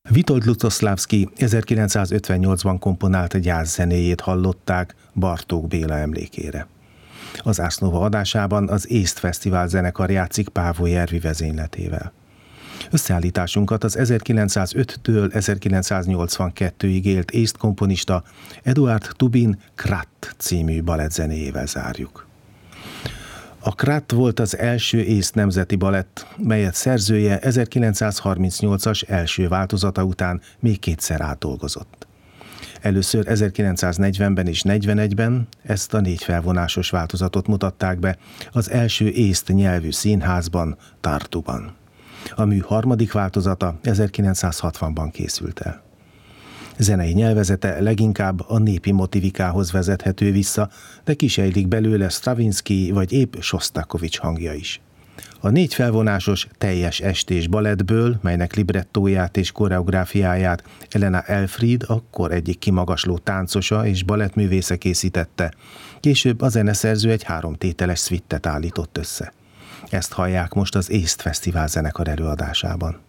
Witold Lutoszlávszky 1958-ban komponált gyászzenéjét hallották Bartók Béla emlékére. Az Ars Nova adásában az Észt Fesztivál zenekar játszik Pávo Järvi vezényletével. Összeállításunkat az 1905-től 1982-ig élt észt komponista Eduard Tubin Kratt című balettzenéjével zárjuk. A Kratt volt az első észt nemzeti balett, melyet szerzője 1938-as első változata után még kétszer átdolgozott. Először 1940-ben és 41-ben ezt a 4 felvonásos változatot mutatták be az első észt nyelvű színházban, Tartuban. A mű harmadik változata 1960-ban készült el. Zenei nyelvezete leginkább a népi motivikához vezethető vissza, de kisejlik belőle Stravinsky vagy épp Sosztakovics hangja is. A 4 felvonásos teljes estés balettből, melynek librettóját és koreográfiáját Elena Elfried, akkor egyik kimagasló táncosa és balettművésze készítette, később a zeneszerző egy 3 tételes szvittet állított össze. Ezt hallják most az Észt Fesztivál zenekar előadásában.